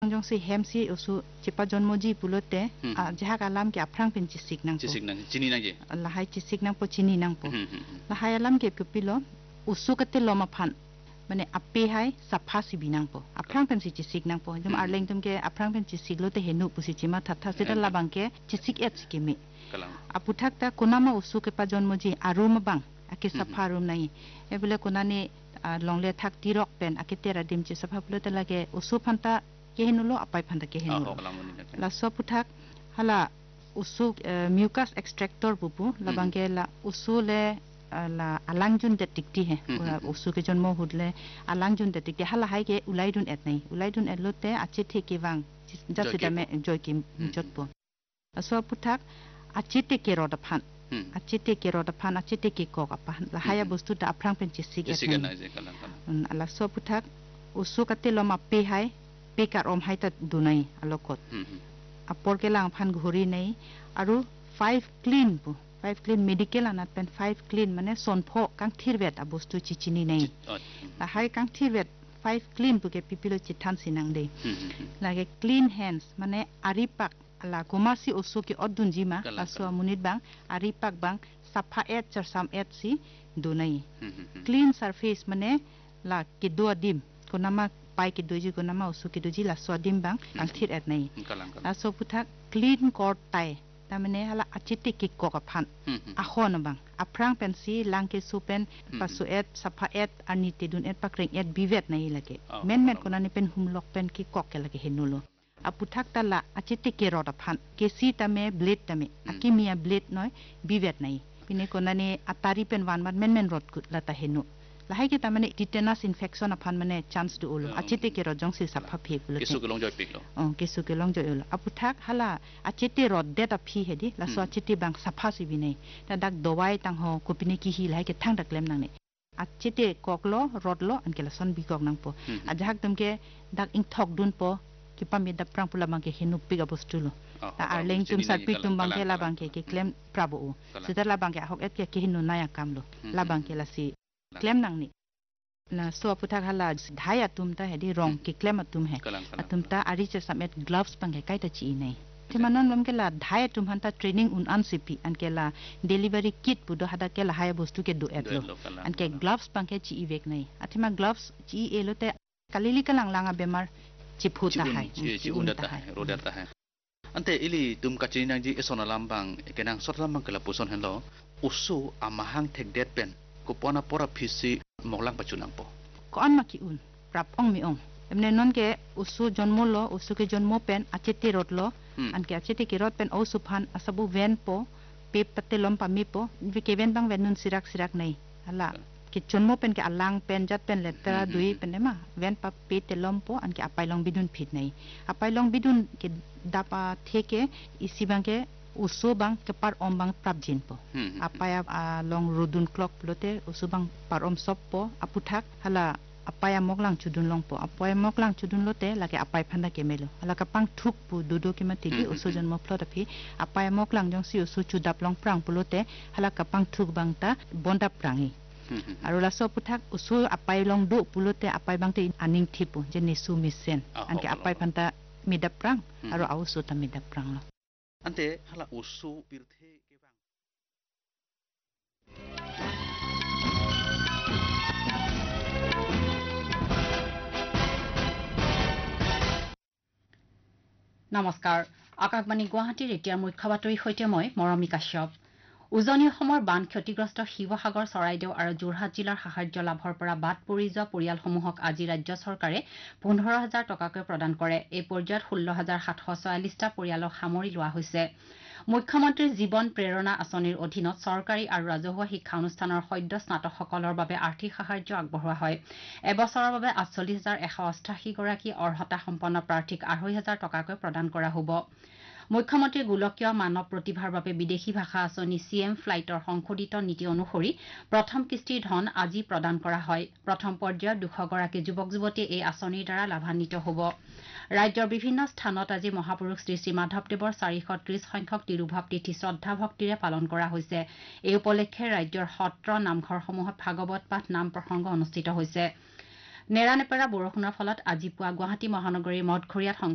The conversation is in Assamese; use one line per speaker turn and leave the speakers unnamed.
jong si hem si usu cepa jonmoji pulote jahak alam ke aprang pen cisik nang
chini nang je
lahai cisik nang po chini nang po lahai alam ke pupilo usu kate loma phan mane ape hai sapha si binang po aprang pen si cisik nang po jom arleng tum ke aprang pen cisik lote henu pusi chima thatha sida labang ke cisik et sikimi aputhak ta konama usu ke pa jonmoji arum bang ake sapha rum nai ebule konani longle thak tirok pen akitera dim che sapha pulote lage usu phanta kehenulo apai phanta kehenulo la soputhak hala usu mucus extractor bubu labangke la usule la alangjun de tikti he usu ke jonmo hudle alangjun de tikti hala hai ke ulaidun et nei ulaidun et lote ache theke wang jasida me joy kim jotpo soputhak ache teke rod phan achite ke roda phan achite ke ko apa la haya bostu da aprang pen chisik ala soputhak usu kate loma pe hai pe kar om hai ta dunai alokot apor ke lang phan ghuri nei aru 5 clean medical anat pen 5 clean mane sonpho kang thirwet a bostu chichini nei la hai kang thirwet 5 clean bu ke pipilo chithan sinang de lage clean hands mane aripak ala gomasi usu ki odun jima aswa munit bang aripak bang sapha et charsam et si dunai clean surface mane la ki do dim konama pai ki doji konama usu ki doji la swadim bang angthir et nai aso puthak clean court tai tamane hala achiti ki ko ka phan ahon bang aprang pensi langke supen pasu et sapha et anite dun et pakring et bivet nai lage men konani pen humlok pen ki kok ke lage henulo aputhak tala achite ke roda phan kesi tame blade tame akimia blade noy bivet nai pine konani atari pen wan men rod kut lata henu lahai ke tamane tetanus infection aphan mane chance du ulu achite ke rojong si sapha phe kulo
kesu ke long joy pik lo
kesu ke long joy ulu aputhak hala achite rod det a phi hedi la so achite bang sapha si binai ta dak dowai tang ho kopine ki hi lahai ke thang dak lem nang ne achite koklo rodlo ankela son bi kok nang po ajak tumke dak ing thok dun po kipa mi da prang pula bangke hinu piga bostulo ta arleng tum sar pi tum bangke la bangke ke claim prabo sita la bangke hok et ke hinu naya kamlo la bangke la si claim nang ni na so puthak hala dhaya tum ta hedi rong ke claim atum he atum ta ari che samet gloves bangke kai ta chi nei thimanon bamke la dhaya tum hanta training un ansipi anke la delivery kit budo hada ke la haya bostu ke do etlo anke gloves bangke chi ivek nei athima gloves chi elote kalili kalang langa bemar chiputa hai
undata hai rodata hai ante ili tum kachini nang ji esona lambang kenang sotlamang kala puson hello usu amahang thek det pen kupona pora phisi moglang pachunang po
ko an maki un prap ong mi ong emne non ke usu jonmo lo usu ke jonmo pen acheti rotlo an ke acheti ke rot pen osu phan asabu ven po pe patelom pami po vi ke ven bang venun sirak nei hala ki chonmo pen ke alang pen jat pen letra dui pen ma ven pa pe telom po an ke apailong bidun phit nei apailong bidun ke dapa theke isi bangke usu bang ke par om bang prap jin po apaya long rudun clock plote usu bang par om sop po aputhak hala apaya moklang chudun long po apaya moklang chudun lote lage apai phanda ke melo hala kapang thuk pu dudo ke mati di usu jon mo plot aphi apaya moklang jong si usu chudap long prang plote hala kapang thuk bang ta bonda prangi aru la so puthak usu apai long do pulote apai bangte aning thipu je nisu misen anke apai phanta midap prang aru ausu ta midap prang lo
ante hala usu pirthe ke bang
নমস্কাৰ আকাশবাণী গুৱাহাটীৰ এতিয়াৰ মুখ্য বাতৰিৰ সৈতে মই মৰমী কাশ্যপ উজনি অসমৰ বান ক্ষতিগ্ৰস্ত শিৱসাগৰ চৰাইদেউ আৰু যোৰহাট জিলাৰ সাহায্য লাভৰ পৰা বাদ পৰি যোৱা পৰিয়ালসমূহক আজি ৰাজ্য চৰকাৰে 15,000 টকাকৈ প্ৰদান কৰে এই পৰ্যায়ত 16,744টা পৰিয়ালক সামৰি লোৱা হৈছে মুখ্যমন্ত্ৰীৰ জীৱন প্ৰেৰণা আঁচনিৰ অধীনত চৰকাৰী আৰু ৰাজহুৱা শিক্ষা অনুষ্ঠানৰ সদ্য স্নাতকসকলৰ বাবে আৰ্থিক সাহায্য আগবঢ়োৱা হয় এবছৰৰ বাবে 48,188 গৰাকী অৰ্হতা সম্পন্ন প্ৰাৰ্থীক 2,500 টকাকৈ প্ৰদান কৰা হ'ব মুখ্যমন্ত্ৰী গোলকীয় মানৱ প্ৰতিভাৰ বাবে বিদেশী ভাষা আঁচনি CM ফ্লাইটৰ সংশোধিত নীতি অনুসৰি প্ৰথম কিস্তিৰ ধন আজি প্ৰদান কৰা হয় প্ৰথম পৰ্যায়ত 200 গৰাকী যুৱক যুৱতীয়ে এই আঁচনিৰ দ্বাৰা লাভান্বিত হ'ব ৰাজ্যৰ বিভিন্ন স্থানত আজি মহাপুৰুষ শ্ৰী মাধৱদেৱৰ 430 সংখ্যক তিৰুভাৱ তিথি শ্ৰদ্ধা ভক্তিৰে পালন কৰা হৈছে এই উপলক্ষে ৰাজ্যৰ সত্ৰ নামঘৰসমূহত ভাগৱত পাঠ নাম প্ৰসংগ অনুষ্ঠিত হৈছে নেৰানেপেৰা বৰষুণৰ ফলত আজি পুৱা গুৱাহাটী মহানগৰীৰ মঠঘৰীয়াত